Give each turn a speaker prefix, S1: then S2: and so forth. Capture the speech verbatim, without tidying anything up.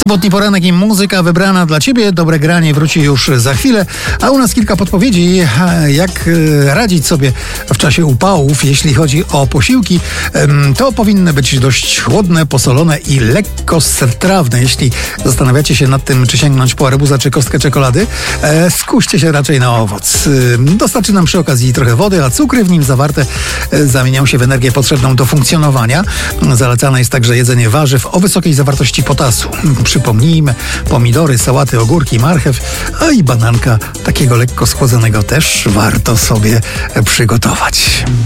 S1: Sobotni poranek i muzyka wybrana dla Ciebie. Dobre granie wróci już za chwilę. A u nas kilka podpowiedzi, jak radzić sobie w czasie upałów. Jeśli chodzi o posiłki, to powinny być dość chłodne, posolone i lekko strawne. Jeśli zastanawiacie się nad tym, czy sięgnąć po arbuza, czy kostkę czekolady, skuście się raczej na owoc. Dostarczy nam przy okazji trochę wody, a cukry w nim zawarte zamienią się w energię potrzebną do funkcjonowania. Zalecane jest także jedzenie warzyw o wysokiej zawartości potasu. Przypomnijmy, pomidory, sałaty, ogórki, marchew, a i bananka takiego lekko schłodzonego też warto sobie przygotować.